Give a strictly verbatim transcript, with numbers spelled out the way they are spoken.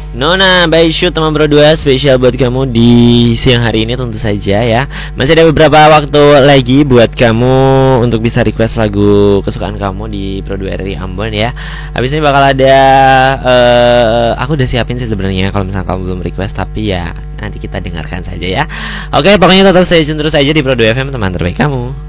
Nona by Shoot teman berdua spesial buat kamu di siang hari ini tentu saja ya. Masih ada beberapa waktu lagi buat kamu untuk bisa request lagu kesukaan kamu di Pro dua R I Ambon ya. Habis ini bakal ada uh, aku udah siapin sih sebenarnya kalau misalnya kamu belum request, tapi ya nanti kita dengarkan saja ya. Oke, pokoknya tetap stay tune terus aja di Pro dua F M teman terbaik kamu.